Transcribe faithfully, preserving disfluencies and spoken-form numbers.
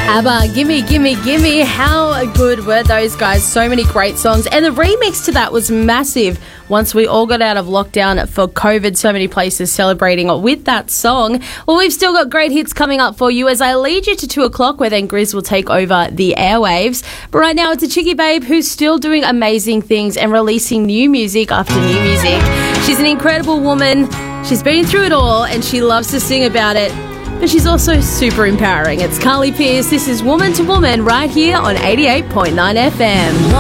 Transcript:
ABBA, gimme, gimme, gimme. How good were those guys? So many great songs. And the remix to that was massive once we all got out of lockdown for COVID. So many places celebrating with that song. Well, we've still got great hits coming up for you as I lead you to two o'clock where then Grizz will take over the airwaves. But right now it's a Chicky Babe who's still doing amazing things and releasing new music after new music. She's an incredible woman. She's been through it all and she loves to sing about it. But she's also super empowering. It's Carly Pearce. This is Woman to Woman right here on eighty-eight point nine F M.